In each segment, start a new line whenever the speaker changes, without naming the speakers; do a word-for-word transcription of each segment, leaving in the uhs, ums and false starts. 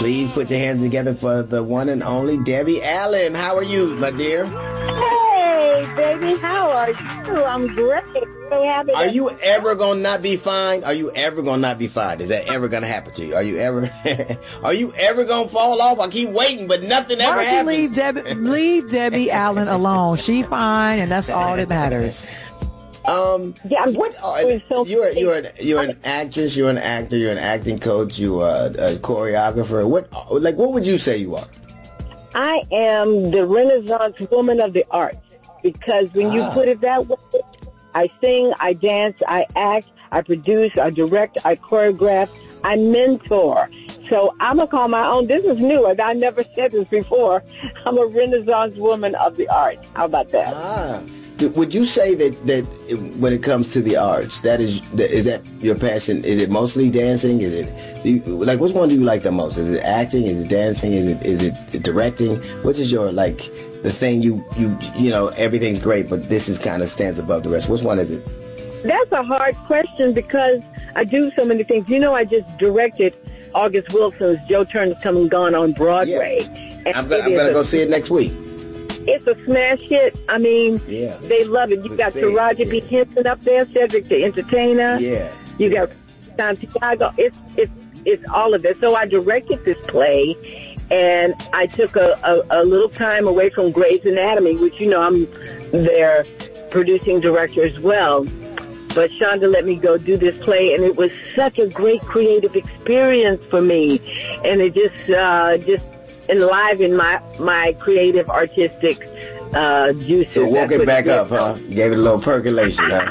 Please put your hands together for the one and only Debbie Allen. How are you, my dear?
Hey, baby, how are you? I'm great. So happy.
Are you ever gonna not be fine? Are you ever gonna not be fine? Is that ever gonna happen to you? Are you ever? Are you ever gonna fall off? I keep waiting, but nothing ever
Why don't
happens.
you leave Debbie, leave Debbie Allen alone? She fine, and that's all that matters.
Um,
yeah, I'm
what are,
so
you're you're an, you're an actress, you're an actor, you're an acting coach, you are a, a choreographer. What like what would you say you are?
I am the Renaissance woman of the arts, because when ah. you put it that way, I sing, I dance, I act, I produce, I direct, I choreograph, I mentor. So I'm going to call my own. This is new. I never said this before. I'm a Renaissance woman of the arts. How about that?
Ah. Would you say that, that when it comes to the arts, that is is that your passion? Is it mostly dancing? Is it you, like which one do you like the most? Is it acting? Is it dancing? Is it is it directing? Which is your like the thing you you you know everything's great, but this is kind of stands above the rest. Which one is it?
That's a hard question because I do so many things. You know, I just directed August Wilson's Joe Turner's Come and Gone on Broadway.
Yeah. I'm, I'm going to go see it next week.
It's a smash hit. I mean,
yeah.
they love it. You got Taraji
yeah.
B. Henson up there, Cedric the Entertainer.
Yeah.
You got Santiago. It's it's it's all of it. So I directed this play, and I took a, a, a little time away from Grey's Anatomy, which, you know, I'm their producing director as well. But Shonda let me go do this play, and it was such a great creative experience for me. And it just uh, just enlivened my, my creative, artistic uh, juices.
So woke it back up, huh? Gave it a little percolation, huh?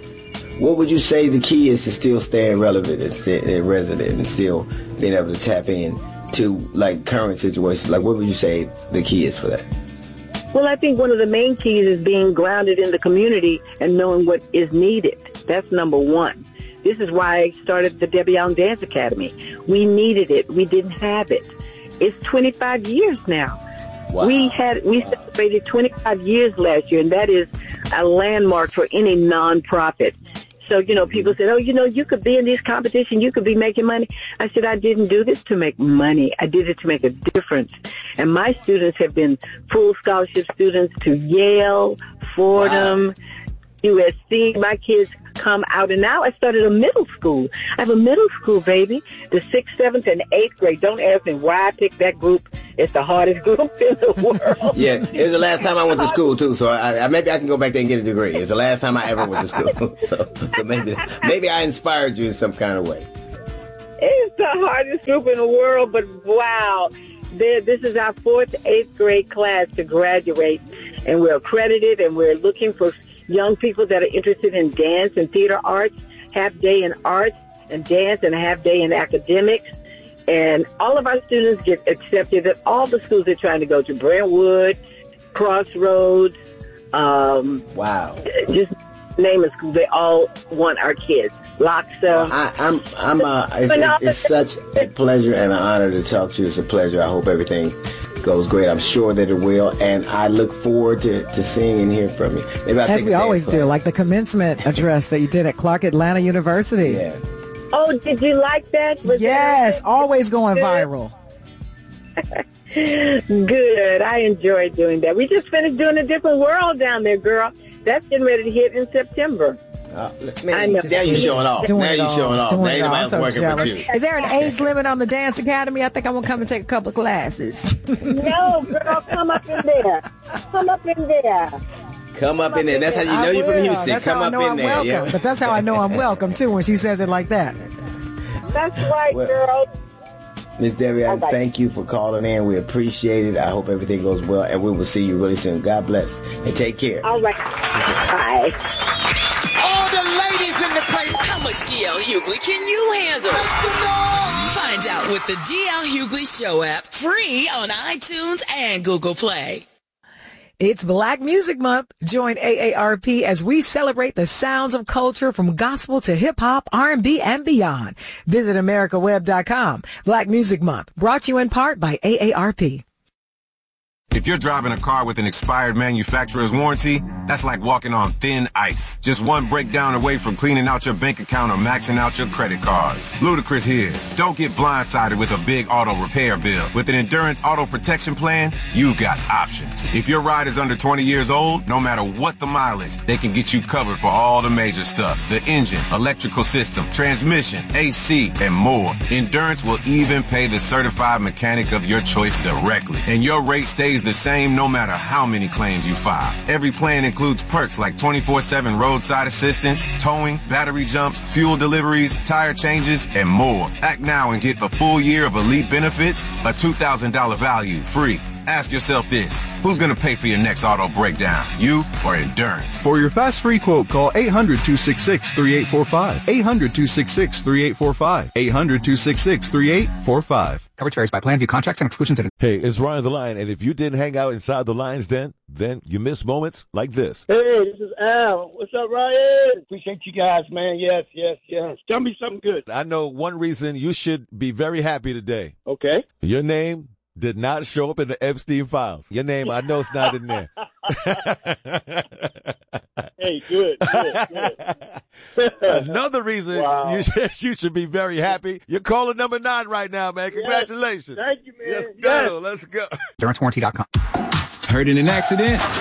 What would you say the key is to still staying relevant and, stay, and resident and still being able to tap in to, like, current situations? Like, what would you say the key is for that?
Well, I think one of the main keys is being grounded in the community and knowing what is needed. That's number one. This is why I started the Debbie Allen Dance Academy. We needed it. We didn't have it. It's twenty-five years now. Wow. We had we wow. celebrated twenty-five years last year, and that is a landmark for any nonprofit. So, you know, people said, oh, you know, you could be in this competition. You could be making money. I said, I didn't do this to make money. I did it to make a difference. And my students have been full scholarship students to Yale, Fordham, wow. U S C. My kids come out, and now I started a middle school. I have a middle school, baby, the sixth, seventh, and eighth grade. Don't ask me why I picked that group. It's the hardest group in the world.
Yeah, it was the last time I went to school, too, so I, I, maybe I can go back there and get a degree. It's the last time I ever went to school, so, so maybe, maybe I inspired you in some kind of way.
It's the hardest group in the world, but wow. This is our fourth, eighth grade class to graduate, and we're accredited, and we're looking for young people that are interested in dance and theater arts, half day in arts and dance and a half day in academics. And all of our students get accepted at all the schools they're trying to go to, Brentwood, Crossroads. Um,
wow.
Just name a school. They all want our kids. Loxa.
Well, I, I'm, I'm, uh, it's, it's, it's such a pleasure and an honor to talk to you. It's a pleasure. I hope everything goes great. I'm sure that it will, and I look forward to, to seeing and hearing from you. Maybe I'll
As
take
we always
class.
do, like the commencement address that you did at Clark Atlanta University.
Yeah.
Oh, did you like that? Was
yes,
that
always going viral.
Good. I enjoyed doing that. We just finished doing A Different World down there, girl. That's getting ready to hit in September.
Uh, man, I know. Now you're showing off.
Doing
now you're showing off.
Doing
now ain't nobody
so
working
jealous.
with you.
Is there an age limit on the Dance Academy? I think I'm going to come and take a couple of classes.
No, girl, come up in there. Come up in there.
Come up in there. That's how you know you're from Houston.
That's
come
how I
up
know
in
I'm
there.
Welcome.
Yeah.
But that's how I know I'm welcome, too, when she says it like that.
That's right, well, girl.
Miss Debbie, I
right.
thank you for calling in. We appreciate it. I hope everything goes well, and we will see you really soon. God bless, and take care.
All right. Bye.
All the ladies in the place.
How much D L Hughley can you handle?
Make some noise.
Find out with the D L Hughley Show app, free on iTunes and Google Play.
It's Black Music Month. Join A A R P as we celebrate the sounds of culture from gospel to hip-hop, R and B, and beyond. Visit America Web dot com. Black Music Month, brought to you in part by A A R P.
If you're driving a car with an expired manufacturer's warranty, that's like walking on thin ice. Just one breakdown away from cleaning out your bank account or maxing out your credit cards. Ludacris here. Don't get blindsided with a big auto repair bill. With an Endurance Auto Protection Plan, you've got options. If your ride is under twenty years old, no matter what the mileage, they can get you covered for all the major stuff. The engine, electrical system, transmission, A C, and more. Endurance will even pay the certified mechanic of your choice directly. And your rate stays the same no matter how many claims you file. Every plan includes perks like twenty-four seven roadside assistance, towing, battery jumps, fuel deliveries, tire changes, and more. Act now and get a full year of elite benefits, a two thousand dollars value, free. Ask yourself this, who's going to pay for your next auto breakdown, you or Endurance?
For your fast free quote, call eight hundred, two six six, three eight four five. eight hundred, two six six, three eight four five. eight hundred, two six six, three eight four five.
Coverage varies by plan, view contracts and exclusions.
Hey, it's Ryan the Lion, and if you didn't hang out inside the Lion's Den, then you miss moments like this.
Hey, this is Al. What's up, Ryan? Appreciate you guys, man. Yes, yes, yes. Tell me something good.
I know one reason you should be very happy today.
Okay.
Your name did not show up in the Epstein files. Your name, I know it's not in there.
Hey, good, good, good.
Another reason
Wow.
you, should, you should be very happy. You're calling number nine right now, man. Congratulations.
Yes. Thank you, man.
Let's
Yes.
go. Let's go.
Endurance Warranty dot com.
Hurt in an accident?